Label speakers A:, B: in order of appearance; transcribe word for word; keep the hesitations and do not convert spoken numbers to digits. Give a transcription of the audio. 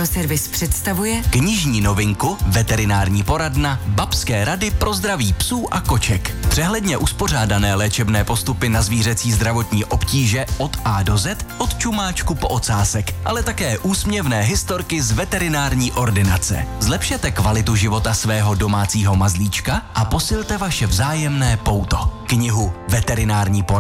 A: Audioservis představuje
B: knižní novinku Veterinární poradna Babské rady pro zdraví psů a koček. Přehledně uspořádané léčebné postupy na zvířecí zdravotní obtíže od A do Z, od čumáčku po ocásek, ale také úsměvné historky z veterinární ordinace. Zlepšete kvalitu života svého domácího mazlíčka a posilte vaše vzájemné pouto. Knihu Veterinární poradna